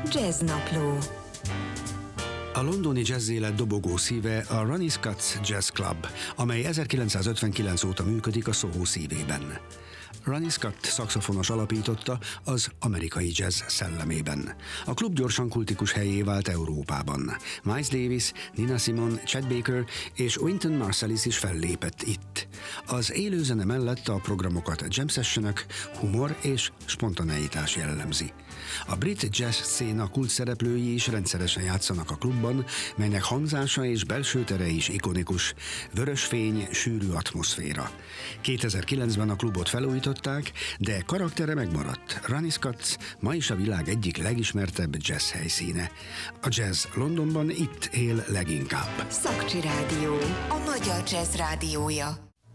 Jazznapló. A londoni jazzélet dobogó szíve a Ronnie Scott's Jazz Club, amely 1959 óta működik a Soho szívében. Ronnie Scott szaxofonos alapította az amerikai jazz szellemében. A klub gyorsan kultikus helyé vált Európában. Miles Davis, Nina Simone, Chet Baker és Wynton Marsalis is fellépett itt. Az élőzene mellett a programokat jam sessionök, humor és spontaneitás jellemzi. A brit jazz széna kultszereplői is rendszeresen játszanak a klubban, melynek hangzása és belső tere is ikonikus, vörös fény, sűrű atmoszféra. 2009-ben a klubot felújították, de karaktere megmaradt. Ronnie Scott's ma is a világ egyik legismertebb jazz helyszíne. A jazz Londonban itt él leginkább. Szakcsi Rádió, a magyar jazz rádiója.